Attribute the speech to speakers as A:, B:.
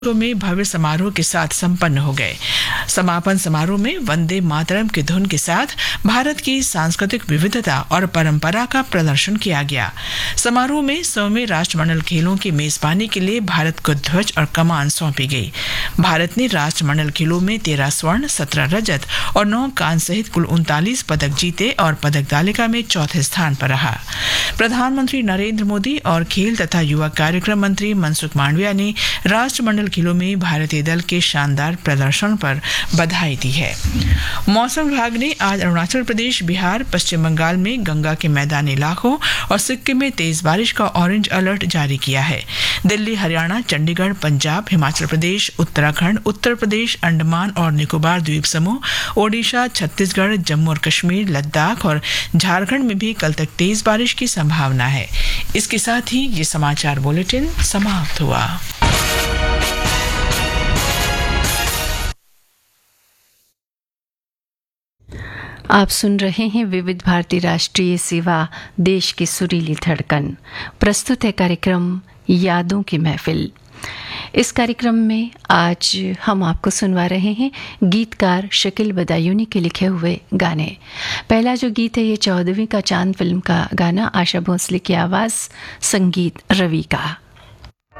A: में भव्य समारोह के साथ संपन्न हो गए। समापन समारोह में वंदे मातरम की धुन के साथ भारत की सांस्कृतिक विविधता और परंपरा का प्रदर्शन किया गया। समारोह में 100वें राष्ट्रमंडल खेलों की मेजबानी के लिए भारत को ध्वज और कमान सौंपी गई। भारत ने राष्ट्रमंडल खेलों में 13 स्वर्ण, 17 रजत और 9 कांस्य सहित कुल 39 पदक जीते और पदक तालिका में चौथे स्थान पर रहा। प्रधानमंत्री नरेंद्र मोदी और खेल तथा युवा कार्यक्रम मंत्री मनसुख मांडविया ने राष्ट्रमंडल खेलों में भारतीय दल के शानदार प्रदर्शन पर बधाई दी है। मौसम विभाग ने आज अरुणाचल प्रदेश, बिहार, पश्चिम बंगाल में गंगा के मैदानी इलाकों और सिक्किम में तेज बारिश का ऑरेंज अलर्ट जारी किया है। दिल्ली, हरियाणा, चंडीगढ़, पंजाब, हिमाचल प्रदेश, उत्तराखंड, उत्तर प्रदेश, अंडमान और निकोबार द्वीप समूह, ओडिशा, छत्तीसगढ़, जम्मू और कश्मीर, लद्दाख और झारखंड में भी कल तक तेज बारिश की संभावना है। इसके साथ ही ये समाचार बुलेटिन समाप्त हुआ।
B: आप सुन रहे हैं विविध भारती राष्ट्रीय सेवा, देश की सुरीली धड़कन। प्रस्तुत है कार्यक्रम यादों की महफिल। इस कार्यक्रम में आज हम आपको सुनवा रहे हैं गीतकार शकील बदायूनी के लिखे हुए गाने। पहला जो गीत है ये 14वीं का चांद फिल्म का गाना, आशा भोसले की आवाज़, संगीत रवि का।